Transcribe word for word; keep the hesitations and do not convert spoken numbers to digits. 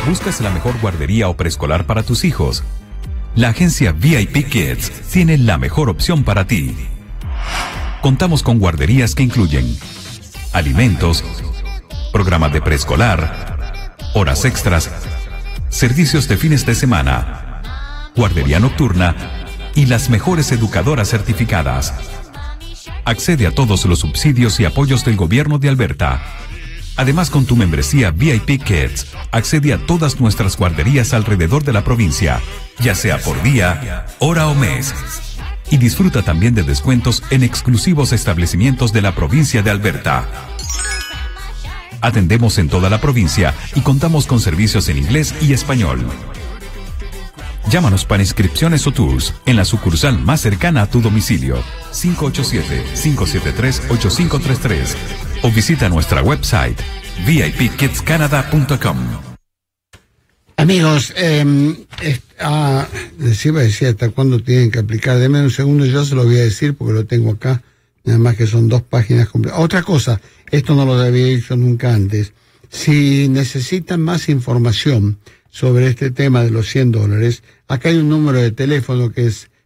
¿Buscas la mejor guardería o preescolar para tus hijos? La agencia V I P Kids tiene la mejor opción para ti. Contamos con guarderías que incluyen alimentos, programas de preescolar, horas extras, servicios de fines de semana, guardería nocturna y las mejores educadoras certificadas. Accede a todos los subsidios y apoyos del gobierno de Alberta. Además, con tu membresía V I P Kids, accede a todas nuestras guarderías alrededor de la provincia, ya sea por día, hora o mes. Y disfruta también de descuentos en exclusivos establecimientos de la provincia de Alberta. Atendemos en toda la provincia y contamos con servicios en inglés y español. Llámanos para inscripciones o tours en la sucursal más cercana a tu domicilio, cinco ocho siete, cinco siete tres, ocho cinco tres tres, o visita nuestra website v i p kids canada punto com. Amigos, eh, eh, ah, les iba a decir hasta cuándo tienen que aplicar. Denme un segundo, yo se lo voy a decir porque lo tengo acá, nada más que son dos páginas completas. Otra cosa, esto no lo había dicho nunca antes. Si necesitan más información sobre este tema de los cien dólares, acá hay un número de teléfono que es